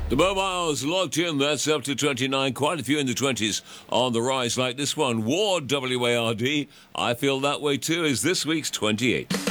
The mobiles logged in, that's up to 29, quite a few in the 20s on the rise, like this one. Ward, W-A-R-D, I Feel That Way Too, is this week's 28.